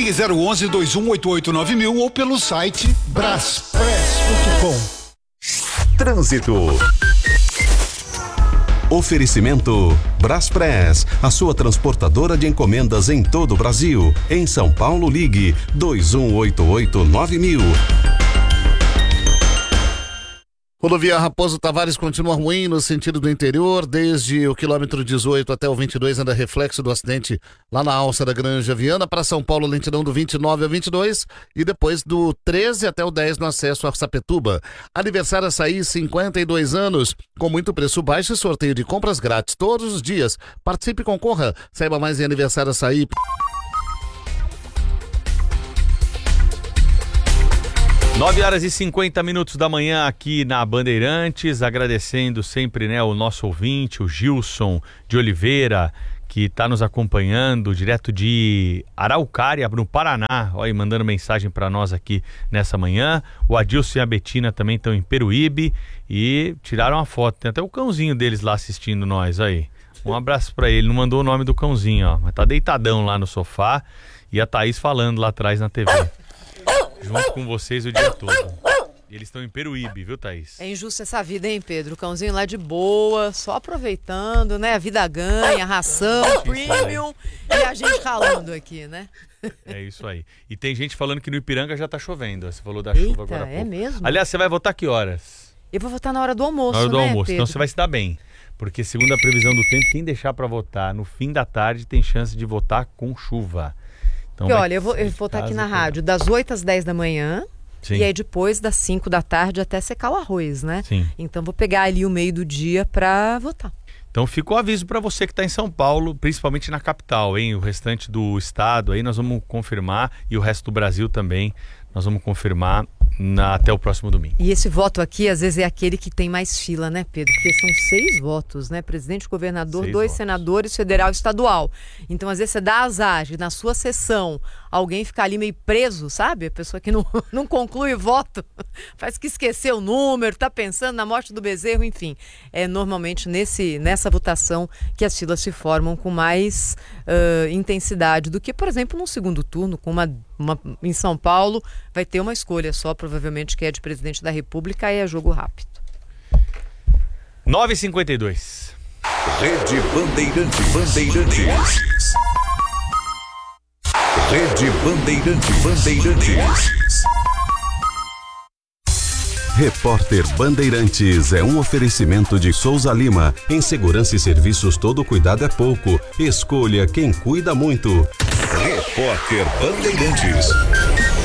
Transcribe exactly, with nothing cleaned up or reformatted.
Ligue zero onze, dois um oito oito, nove mil ou pelo site braspress ponto com. Trânsito. Oferecimento Braspress, a sua transportadora de encomendas em todo o Brasil. Em São Paulo, ligue dois um oito oito, nove mil. Rodovia Raposo Tavares continua ruim no sentido do interior, desde o quilômetro dezoito até o vinte e dois, ainda reflexo do acidente lá na alça da Granja Viana. Para São Paulo, lentidão do vinte e nove ao vinte e dois e depois do treze até o dez no acesso a Sapituba. Aniversário Açaí, cinquenta e dois anos, com muito preço baixo e sorteio de compras grátis todos os dias. Participe e concorra. Saiba mais em Aniversário Açaí. nove horas e cinquenta minutos da manhã aqui na Bandeirantes, agradecendo sempre, né, o nosso ouvinte, o Gilson de Oliveira, que está nos acompanhando direto de Araucária, no Paraná, olha aí, mandando mensagem para nós aqui nessa manhã. O Adilson e a Betina também estão em Peruíbe e tiraram uma foto, tem até o cãozinho deles lá assistindo nós aí. Um abraço para ele, não mandou o nome do cãozinho, ó, mas tá deitadão lá no sofá e a Thaís falando lá atrás na T V. Junto com vocês o dia todo. E eles estão em Peruíbe, viu, Thaís? É injusta essa vida, hein, Pedro? O cãozinho lá de boa, só aproveitando, né? A vida ganha, ração, premium e a gente ralando aqui, né? É isso aí. E tem gente falando que no Ipiranga já tá chovendo. Você falou da Eita, chuva agora há pouco. É mesmo? Aliás, você vai votar que horas? Eu vou votar na hora do almoço, Na hora do né, almoço. Pedro? Então você vai se dar bem. Porque segundo a previsão do tempo, quem deixar para votar no fim da tarde tem chance de votar com chuva. Então, e olha, eu vou, eu vou estar aqui na rádio das oito às dez da manhã. Sim. E aí depois das cinco da tarde até secar o arroz, né? Sim. Então vou pegar ali o meio do dia para votar. Então fica o aviso para você que está em São Paulo, principalmente na capital, hein? O restante do estado aí nós vamos confirmar e o resto do Brasil também nós vamos confirmar na, até o próximo domingo. E esse voto aqui, às vezes, é aquele que tem mais fila, né, Pedro? Porque são seis votos, né? Presidente, governador, seis dois votos. Senadores, federal e estadual. Então, às vezes, você dá azar de, na sua sessão, alguém ficar ali meio preso, sabe? A pessoa que não, não conclui o voto, faz que esqueceu o número, tá pensando na morte do bezerro, enfim. É normalmente nesse, nessa votação que as filas se formam com mais uh, intensidade do que, por exemplo, num segundo turno, com uma, uma em São Paulo, vai ter uma escolha só, provavelmente, que é de presidente da República, e é jogo rápido. nove e cinquenta e dois. Rede Bandeirantes. Bandeirantes. Rede Bandeirantes. Bandeirantes. Repórter Bandeirantes é um oferecimento de Souza Lima. Em segurança e serviços, todo cuidado é pouco. Escolha quem cuida muito. Repórter Bandeirantes.